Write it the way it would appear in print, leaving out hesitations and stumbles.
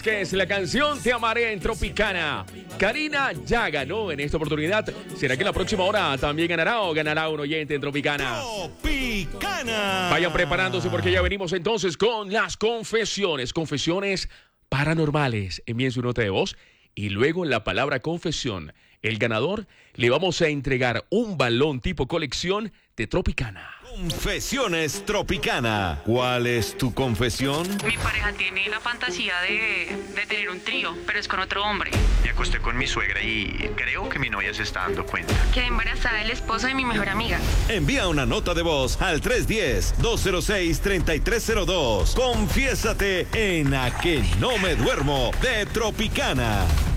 Que es la canción Te amaré en Tropicana. Karina ya ganó en esta oportunidad. ¿Será que la próxima hora también ganará o ganará un oyente en Tropicana? Tropicana. Vayan preparándose porque ya venimos entonces con las confesiones. Confesiones paranormales. Envíen su nota de voz y luego la palabra confesión. El ganador le vamos a entregar un balón tipo colección de Tropicana. Confesiones Tropicana. ¿Cuál es tu confesión? Mi pareja tiene la fantasía de tener un trío, pero es con otro hombre. Me acosté con mi suegra y creo que mi novia se está dando cuenta. Quedé embarazada del esposo de mi mejor amiga. Envía una nota de voz al 310-206-3302. Confiésate en A que no me duermo de Tropicana.